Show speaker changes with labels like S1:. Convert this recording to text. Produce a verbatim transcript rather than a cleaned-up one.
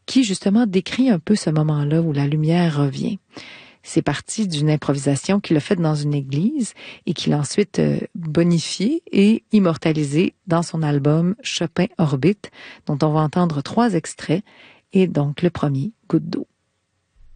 S1: qui justement décrit un peu ce moment-là où la lumière revient. C'est parti d'une improvisation qu'il a faite dans une église et qu'il a ensuite euh, bonifiée et immortalisée dans son album Chopin Orbite, dont on va entendre trois extraits, et donc le premier, Goutte d'eau.